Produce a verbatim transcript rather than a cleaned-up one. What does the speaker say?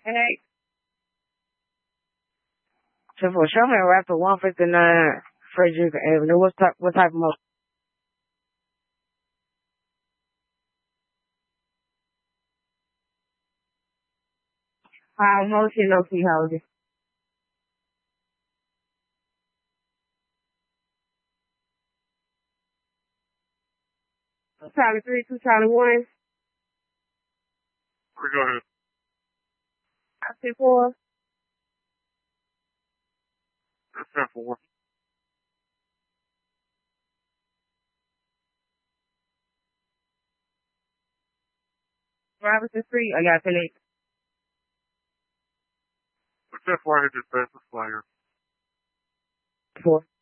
Hey. So for show me a rapper one fifty nine Frederick Avenue. What type what type of motion? High motion, no key holding. Charlie three, two Charlie one. Go ahead. I see four. That's ten four. Robinson Street. I got ten eight. Ten four, I hit your fastest flyer. Four.